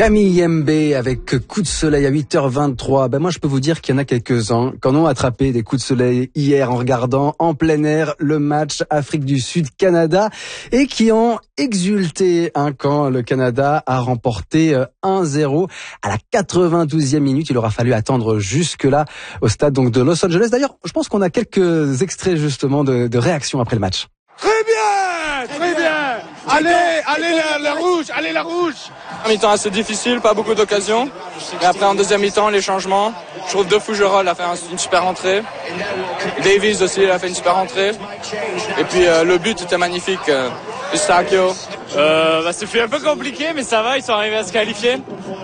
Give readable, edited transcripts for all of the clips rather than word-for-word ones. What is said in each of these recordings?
Camille Yembe avec Coup de soleil à 8h23. Ben moi je peux vous dire qu'il y en a quelques-uns qui en ont attrapé des coups de soleil hier en regardant en plein air le match Afrique du Sud-Canada et qui ont exulté quand le Canada a remporté 1-0 à la 92e minute. Il aura fallu attendre jusque-là au stade donc de Los Angeles. D'ailleurs, je pense qu'on a quelques extraits justement de réactions après le match. Très bien, très bien. Allez la rouge. En mi-temps assez difficile, pas beaucoup d'occasions. Et après en deuxième mi-temps, les changements. Je trouve De Fougerolles a fait une super entrée. Davies aussi a fait une super entrée. Et puis le but était magnifique. Eustáquio. C'est un peu compliqué, mais ça va, ils sont arrivés à se qualifier.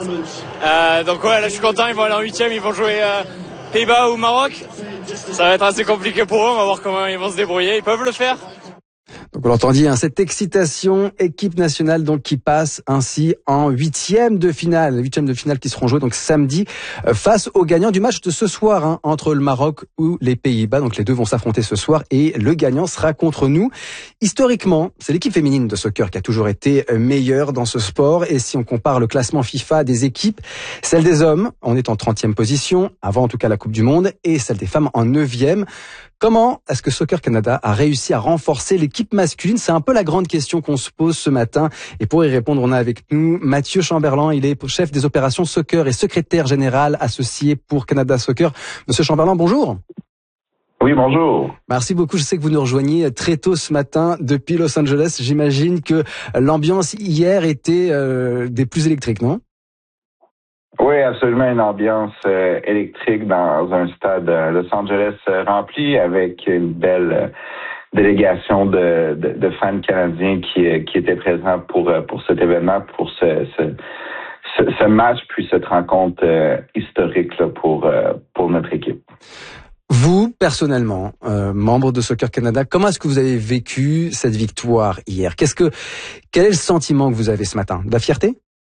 Donc ouais, là je suis content, ils vont aller en 8e, ils vont jouer Pays-Bas ou Maroc. Ça va être assez compliqué pour eux, on va voir comment ils vont se débrouiller, ils peuvent le faire. Donc on l'entendit, cette excitation, équipe nationale donc qui passe ainsi en huitième de finale qui seront joués donc samedi face aux gagnants du match de ce soir entre le Maroc ou les Pays-Bas. Donc les deux vont s'affronter ce soir et le gagnant sera contre nous. Historiquement, c'est l'équipe féminine de soccer qui a toujours été meilleure dans ce sport et si on compare le classement FIFA des équipes, celle des hommes, on est en 30e position, avant en tout cas la Coupe du Monde, et celle des femmes en 9e. Comment est-ce que Soccer Canada a réussi à renforcer l'équipe masculine? C'est un peu la grande question qu'on se pose ce matin. Et pour y répondre, on a avec nous Mathieu Chamberlain. Il est chef des opérations soccer et secrétaire général associé pour Canada Soccer. Monsieur Chamberlain, bonjour. Oui, bonjour. Merci beaucoup. Je sais que vous nous rejoignez très tôt ce matin depuis Los Angeles. J'imagine que l'ambiance hier était des plus électriques, non? Oui, absolument, une ambiance électrique dans un stade Los Angeles rempli avec une belle délégation de fans canadiens qui étaient présents pour cet événement, pour ce match, puis cette rencontre historique là, pour notre équipe. Vous, personnellement, membre de Soccer Canada, comment est-ce que vous avez vécu cette victoire hier? Quel est le sentiment que vous avez ce matin? De la fierté?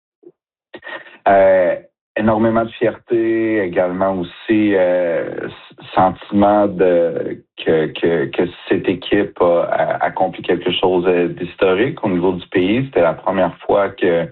Énormément de fierté, également aussi sentiment que cette équipe a accompli quelque chose d'historique au niveau du pays. C'était la première fois que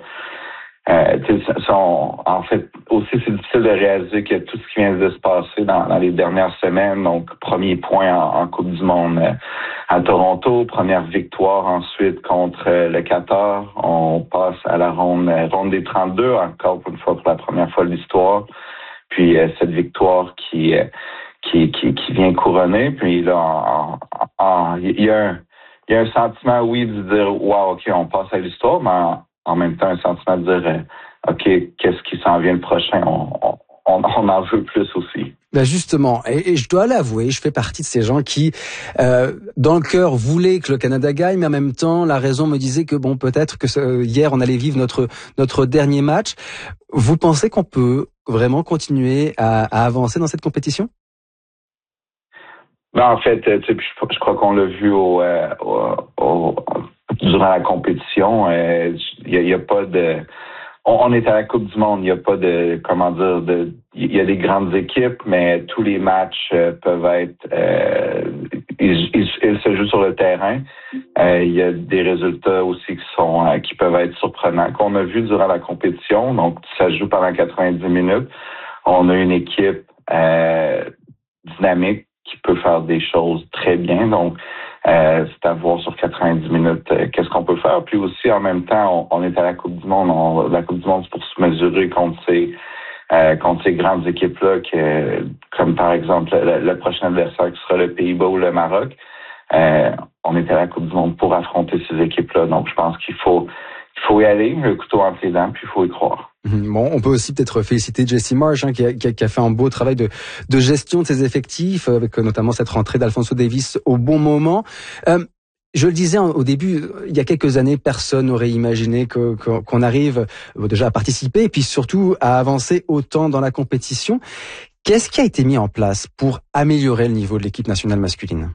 en fait aussi c'est difficile de réaliser que tout ce qui vient de se passer dans les dernières semaines. Donc premier point en Coupe du Monde à Toronto, première victoire ensuite contre le Qatar. On passe à la ronde des 32 encore une fois pour la première fois de l'histoire. Puis cette victoire qui vient couronner. Puis là il y a un sentiment oui de dire wow, OK, on passe à l'histoire, mais en même temps un sentiment de dire OK, qu'est-ce qui s'en vient le prochain? On en veut plus aussi. Ben justement, et je dois l'avouer, je fais partie de ces gens qui, dans le cœur, voulaient que le Canada gagne, mais en même temps, la raison me disait que bon, peut-être que hier, on allait vivre notre dernier match. Vous pensez qu'on peut vraiment continuer à avancer dans cette compétition? Ben, en fait, je crois qu'on l'a vu durant la compétition. Il y a pas de... On est à la Coupe du Monde, il n'y a pas de, il y a des grandes équipes, mais tous les matchs peuvent être, ils se jouent sur le terrain. Il y a des résultats aussi qui peuvent être surprenants, qu'on a vu durant la compétition. Donc, ça se joue pendant 90 minutes. On a une équipe dynamique qui peut faire des choses très bien. Donc, c'est à voir sur 90 minutes qu'est-ce qu'on peut faire. Puis aussi, en même temps, on est à la Coupe du Monde. La Coupe du Monde, c'est pour se mesurer contre ces grandes équipes-là, comme par exemple le prochain adversaire qui sera le Pays-Bas ou le Maroc. On est à la Coupe du Monde pour affronter ces équipes-là. Donc, je pense qu'il faut y aller, le couteau entre les dents, puis il faut y croire. Bon, on peut aussi peut-être féliciter Jesse Marsh qui a fait un beau travail de gestion de ses effectifs, avec notamment cette rentrée d'Alphonso Davies au bon moment. Je le disais au début, il y a quelques années, personne n'aurait imaginé qu'on arrive déjà à participer et puis surtout à avancer autant dans la compétition. Qu'est-ce qui a été mis en place pour améliorer le niveau de l'équipe nationale masculine?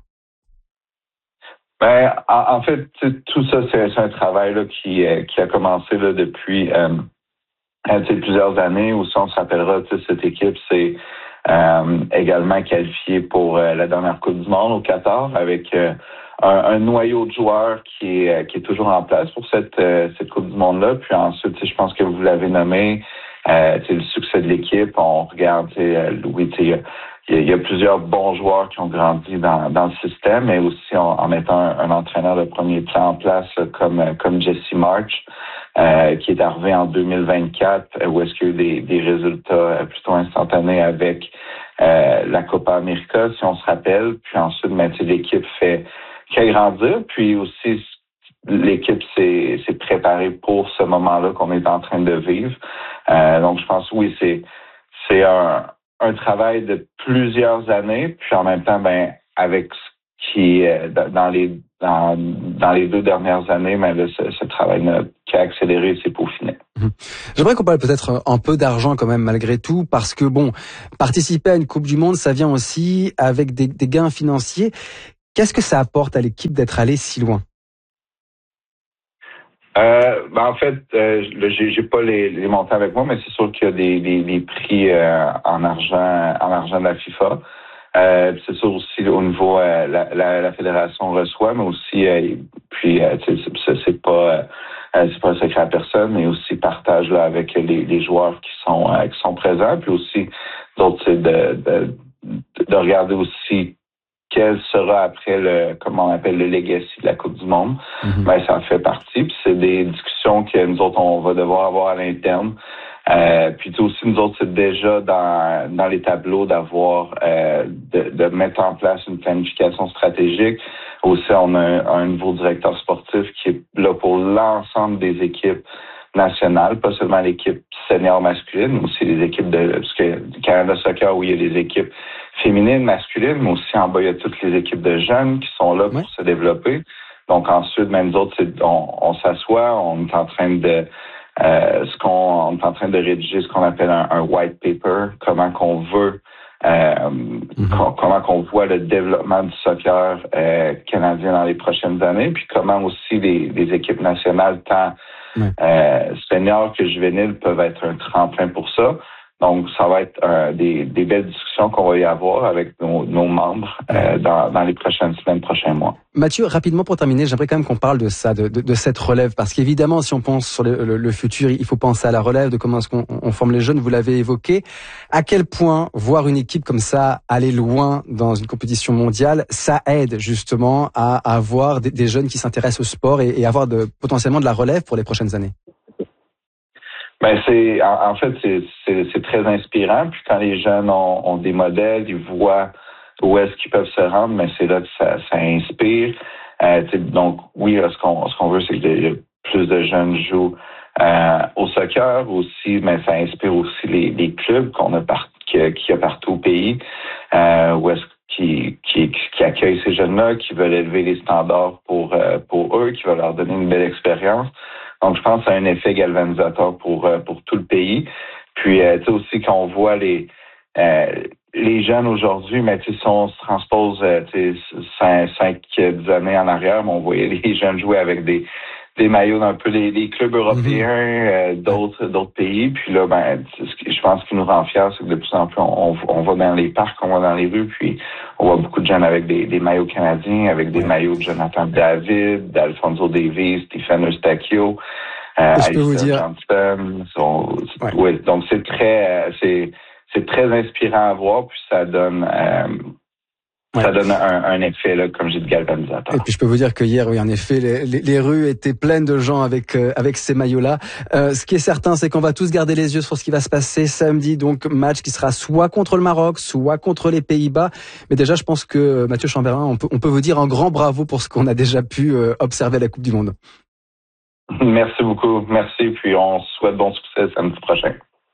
Ben, en fait, tout ça, c'est un travail là qui a commencé là depuis plusieurs années. Où ça, on s'appellera cette équipe, c'est également qualifiée pour la dernière Coupe du Monde au Qatar avec un noyau de joueurs qui est toujours en place pour cette Coupe du Monde-là. Puis ensuite, je pense que vous l'avez nommé, le succès de l'équipe. On regarde, Louis, il y a plusieurs bons joueurs qui ont grandi dans le système, mais aussi en mettant un entraîneur de premier plan en place comme Jesse March, qui est arrivé en 2024, où est-ce qu'il y a eu des résultats plutôt instantanés avec la Copa América, si on se rappelle. Puis ensuite, l'équipe fait grandir. Puis aussi, l'équipe s'est préparée pour ce moment-là qu'on est en train de vivre. Donc, je pense, oui, c'est un travail de plusieurs années, puis en même temps, avec ce qui dans les 2 dernières années, là, ce travail qui a accéléré, s'est peaufiné. J'aimerais qu'on parle peut-être un peu d'argent quand même malgré tout, parce que participer à une Coupe du Monde, ça vient aussi avec des gains financiers. Qu'est-ce que ça apporte à l'équipe d'être allé si loin? En fait, j'ai pas les montants avec moi, mais c'est sûr qu'il y a des prix en argent de la FIFA. C'est sûr aussi au niveau la fédération reçoit, mais aussi c'est pas un secret à personne, mais aussi partage là avec les joueurs qui sont présents, puis aussi d'autres, c'est de regarder aussi quel sera après comment on appelle le legacy de la Coupe du Monde. Ça en fait partie. Puis c'est des discussions que nous autres, on va devoir avoir à l'interne. Puis aussi, nous autres, c'est déjà dans les tableaux d'avoir de mettre en place une planification stratégique. Aussi, on a un nouveau directeur sportif qui est là pour l'ensemble des équipes nationales, pas seulement l'équipe senior masculine, mais aussi les équipes parce que du Canada Soccer, où il y a les équipes féminines, masculines, mais aussi en bas, il y a toutes les équipes de jeunes qui sont là pour se développer. Donc ensuite, même nous autres, on s'assoit, on est en train de on est en train de rédiger ce qu'on appelle un white paper, comment qu'on veut comment qu'on voit le développement du soccer canadien dans les prochaines années, puis comment aussi les équipes nationales, tant seniors que juvéniles, peuvent être un tremplin pour ça. Donc, ça va être des belles discussions qu'on va y avoir avec nos membres dans les prochaines semaines, prochains mois. Mathieu, rapidement pour terminer, j'aimerais quand même qu'on parle de ça, de cette relève, parce qu'évidemment, si on pense sur le futur, il faut penser à la relève, de comment est-ce qu'on forme les jeunes, vous l'avez évoqué. À quel point voir une équipe comme ça aller loin dans une compétition mondiale, ça aide justement à avoir des jeunes qui s'intéressent au sport et avoir potentiellement de la relève pour les prochaines années? C'est très inspirant. Puis quand les jeunes ont des modèles, ils voient où est-ce qu'ils peuvent se rendre, mais c'est là que ça inspire. Donc oui, ce qu'on veut, c'est que plus de jeunes jouent au soccer aussi, mais ça inspire aussi les clubs qu'il y a partout au pays, où est-ce qui accueillent ces jeunes-là, qui veulent élever les standards pour eux, qui veulent leur donner une belle expérience. Donc, je pense que ça a un effet galvanisateur pour tout le pays. Puis, aussi, quand on voit les jeunes aujourd'hui, mais si on se transpose 5-10 années en arrière, on voyait les jeunes jouer avec des maillots d'un peu les clubs européens, d'autres pays. Puis là, je pense qu'il nous rend fiers, c'est que de plus en plus, on va dans les parcs, on va dans les rues, puis on voit beaucoup de jeunes avec des maillots canadiens, avec des maillots de Jonathan David, d'Alfonso Davies, Stephen Eustachio, Alistair Johnston. Donc c'est très inspirant à voir, puis ça donne un effet, là, comme j'ai dit, galvanisateur. Et puis je peux vous dire que hier, oui, en effet, les rues étaient pleines de gens avec ces maillots-là. Ce qui est certain, c'est qu'on va tous garder les yeux sur ce qui va se passer samedi. Donc match qui sera soit contre le Maroc, soit contre les Pays-Bas. Mais déjà, je pense que Mathieu Chamberlain, on peut vous dire un grand bravo pour ce qu'on a déjà pu observer à la Coupe du Monde. Merci beaucoup. Merci. Puis on souhaite bon succès samedi prochain.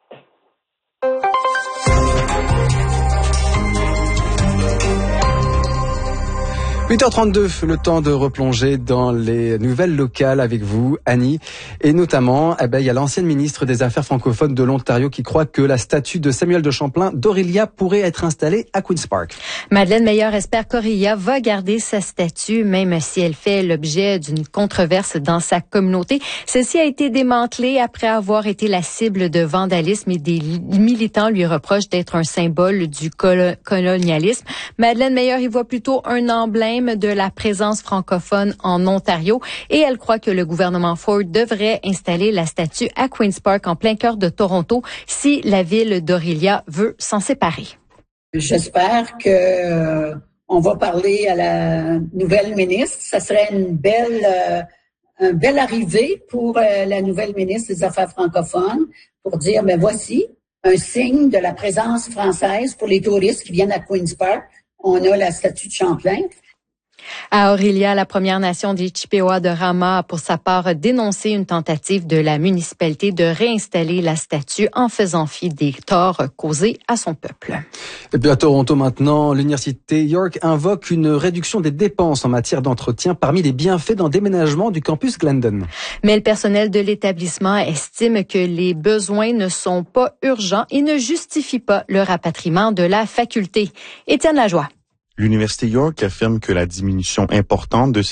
8h32, le temps de replonger dans les nouvelles locales avec vous, Annie. Et notamment, il y a l'ancienne ministre des Affaires francophones de l'Ontario qui croit que la statue de Samuel de Champlain d'Aurelia pourrait être installée à Queen's Park. Madeleine Meilleur espère qu'Aurelia va garder sa statue, même si elle fait l'objet d'une controverse dans sa communauté. Celle-ci a été démantelée après avoir été la cible de vandalisme et des militants lui reprochent d'être un symbole du colonialisme. Madeleine Meilleur y voit plutôt un emblème même de la présence francophone en Ontario et elle croit que le gouvernement Ford devrait installer la statue à Queen's Park en plein cœur de Toronto si la ville d'Orillia veut s'en séparer. J'espère que on va parler à la nouvelle ministre. Ça serait une belle arrivée pour la nouvelle ministre des Affaires francophones pour dire, ben voici un signe de la présence française pour les touristes qui viennent à Queen's Park. On a la statue de Champlain. À Orillia, la Première Nation des Chippewas de Rama a pour sa part dénoncé une tentative de la municipalité de réinstaller la statue en faisant fi des torts causés à son peuple. Et puis à Toronto maintenant, l'Université York invoque une réduction des dépenses en matière d'entretien parmi les bienfaits d'un déménagement du campus Glendon. Mais le personnel de l'établissement estime que les besoins ne sont pas urgents et ne justifient pas le rapatriement de la faculté. Étienne Lajoie. L'Université York affirme que la diminution importante de ses